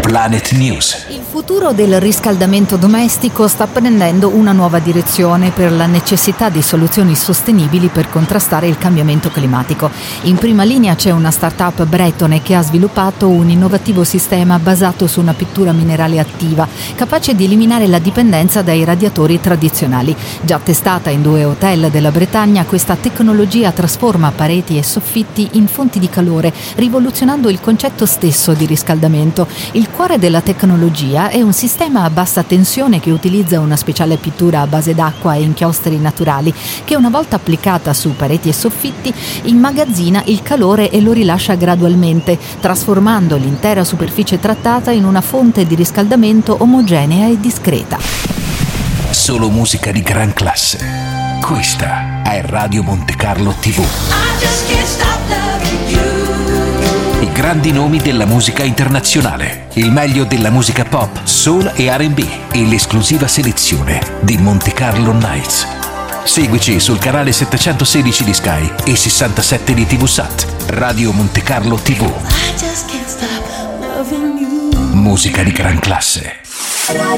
Planet News. Il futuro del riscaldamento domestico sta prendendo una nuova direzione per la necessità di soluzioni sostenibili per contrastare il cambiamento climatico. In prima linea c'è una startup bretone che ha sviluppato un innovativo sistema basato su una pittura minerale attiva, capace di eliminare la dipendenza dai radiatori tradizionali. Già testata in 2 hotel della Bretagna, questa tecnologia trasforma pareti e soffitti in fonti di calore, rivoluzionando il concetto stesso di riscaldamento. Il cuore della tecnologia è un sistema a bassa tensione che utilizza una speciale pittura a base d'acqua e inchiostri naturali che, una volta applicata su pareti e soffitti, immagazzina il calore e lo rilascia gradualmente, trasformando l'intera superficie trattata in una fonte di riscaldamento omogenea e discreta. Solo musica di gran classe. Questa è Radio Monte Carlo TV. I grandi nomi della musica internazionale, il meglio della musica pop, soul e R&B e l'esclusiva selezione di Monte Carlo Nights. Seguici sul canale 716 di Sky e 67 di TVSAT. Radio Monte Carlo TV. Musica di gran classe.